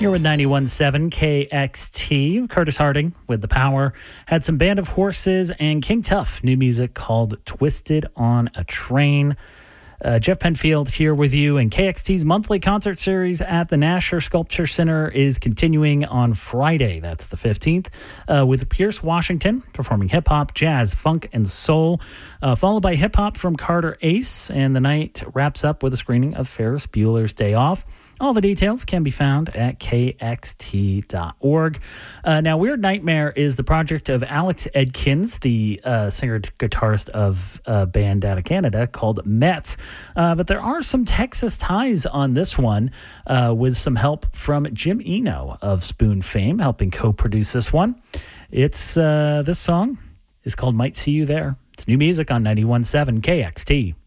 You're with 91.7 KXT. Curtis Harding with The Power. Had some Band of Horses and King Tuff. New music called Twisted on a Train. Jeff Penfield here with you, and KXT's monthly concert series at the Nasher Sculpture Center is continuing on Friday. That's the 15th, with Pierce Washington performing hip-hop, jazz, funk, and soul, followed by hip-hop from Carter Ace, and the night wraps up with a screening of Ferris Bueller's Day Off. All the details can be found at kxt.org. Now, Weird Nightmare is the project of Alex Edkins, the singer-guitarist of a band out of Canada called Mets. But there are some Texas ties on this one, with some help from Jim Eno of Spoon fame, helping co-produce this one. This song is called Might See You There. It's new music on 91.7 KXT.